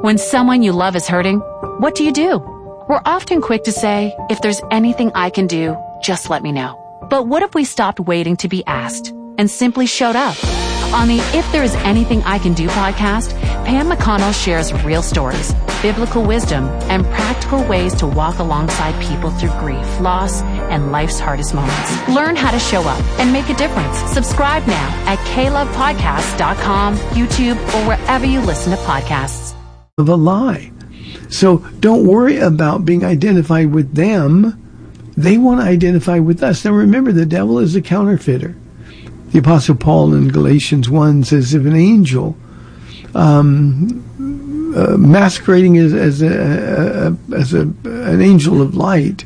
When someone you love is hurting, what do? We're often quick to say, if there's anything I can do, just let me know. But what if we stopped waiting to be asked and simply showed up? On the If There Is Anything I Can Do podcast, Pam McConnell shares real stories, biblical wisdom, and practical ways to walk alongside people through grief, loss, and life's hardest moments. Learn how to show up and make a difference. Subscribe now at klovepodcast.com, YouTube, or wherever you listen to podcasts. Of a lie. So don't worry about being identified with them. They want to identify with us. Now remember, the devil is a counterfeiter. The Apostle Paul in Galatians 1 says, if an angel masquerading as an angel of light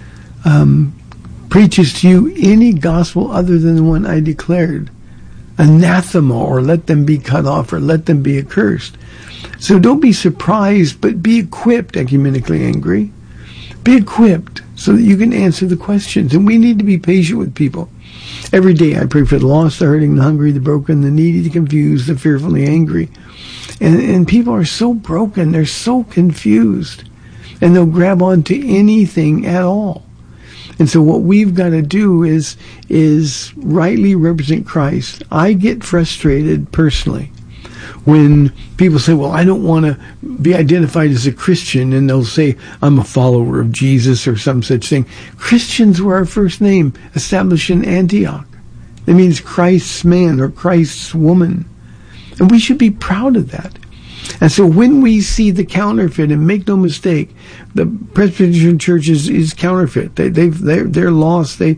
preaches to you any gospel other than the one I declared, anathema, or let them be cut off, or let them be accursed. So don't be surprised, but be equipped, ecumenically angry. Be equipped so that you can answer the questions. And we need to be patient with people. Every day I pray for the lost, the hurting, the hungry, the broken, the needy, the confused, the fearfully angry. And people are so broken, they're so confused, and they'll grab onto anything at all. And so what we've got to do is rightly represent Christ. I get frustrated personally when people say, well, I don't want to be identified as a Christian, and they'll say, I'm a follower of Jesus or some such thing. Christians were our first name, established in Antioch. That means Christ's man or Christ's woman. And we should be proud of that. And so when we see the counterfeit, and make no mistake, the Presbyterian Church is counterfeit. They're lost. They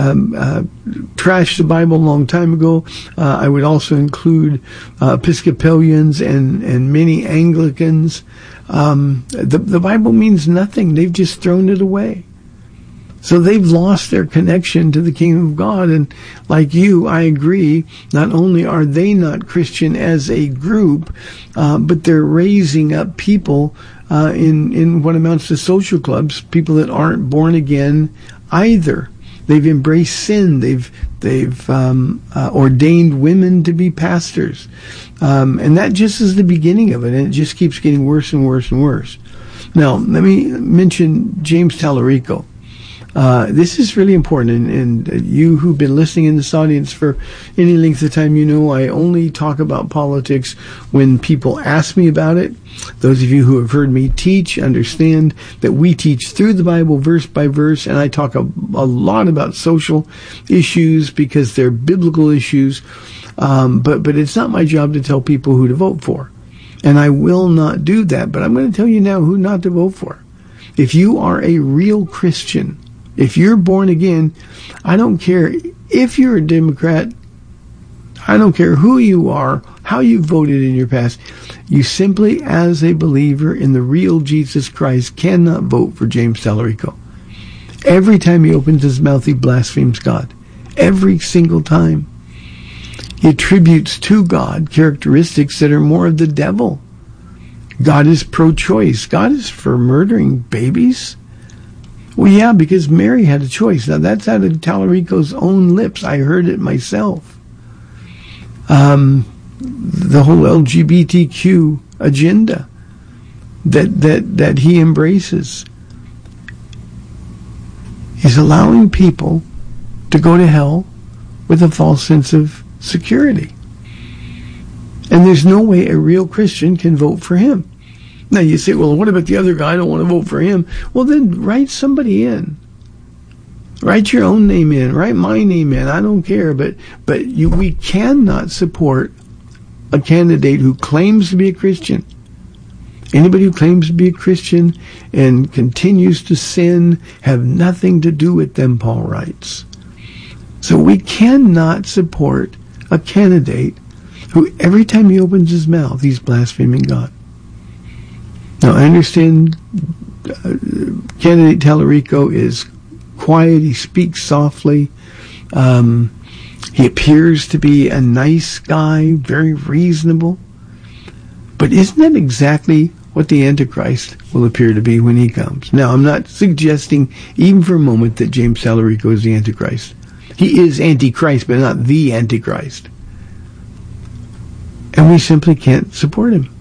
trashed the Bible a long time ago. I would also include Episcopalians and many Anglicans. The Bible means nothing. They've just thrown it away. So they've lost their connection to the kingdom of God. And like you, I agree, not only are they not Christian as a group, but they're raising up people in what amounts to social clubs, people that aren't born again either. They've embraced sin. They've ordained women to be pastors. And that just is the beginning of it, and it just keeps getting worse and worse and worse. Now, let me mention James Tallarico. This is really important, and you who've been listening in this audience for any length of time, you know I only talk about politics when people ask me about it. Those of you who have heard me teach understand that we teach through the Bible verse by verse, and I talk a lot about social issues because they're biblical issues, but it's not my job to tell people who to vote for, and I will not do that. But I'm going to tell you now who not to vote for. If you are a real Christian, if you're born again, I don't care if you're a Democrat, I don't care who you are, how you voted in your past, you simply, as a believer in the real Jesus Christ, cannot vote for James Tallarico. Every time he opens his mouth, he blasphemes God. Every single time. He attributes to God characteristics that are more of the devil. God is pro-choice. God is for murdering babies. Well, yeah, because Mary had a choice. Now, that's out of Tallarico's own lips. I heard it myself. The whole LGBTQ agenda that he embraces. He's allowing people to go to hell with a false sense of security. And there's no way a real Christian can vote for him. Now you say, well, what about the other guy? I don't want to vote for him. Well, then write somebody in. Write your own name in. Write my name in. I don't care. But we cannot support a candidate who claims to be a Christian. Anybody who claims to be a Christian and continues to sin have nothing to do with them, Paul writes. So we cannot support a candidate who every time he opens his mouth, he's blaspheming God. Now, I understand candidate Tallarico is quiet. He speaks softly. He appears to be a nice guy, very reasonable. But isn't that exactly what the Antichrist will appear to be when he comes? Now, I'm not suggesting even for a moment that James Tallarico is the Antichrist. He is Antichrist, but not the Antichrist. And we simply can't support him.